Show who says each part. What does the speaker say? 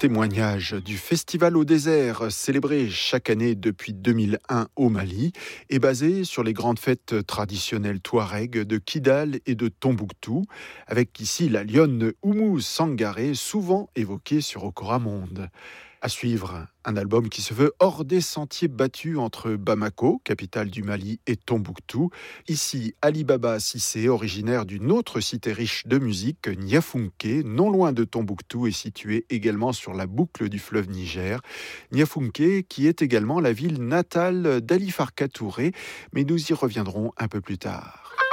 Speaker 1: témoignage du Festival au désert, célébré chaque année depuis 2001 au Mali, est basé sur les grandes fêtes traditionnelles touareg de Kidal et de Tombouctou, avec ici la lionne Oumou Sangaré, souvent évoquée sur Okora Monde. À suivre, un album qui se veut hors des sentiers battus entre Bamako, capitale du Mali, et Tombouctou. Ici, Ali Baba Cissé, originaire d'une autre cité riche de musique, Niafunké, non loin de Tombouctou et située également sur la boucle du fleuve Niger. Niafunké, qui est également la ville natale d'Ali Farka Touré, mais nous y reviendrons un peu plus tard.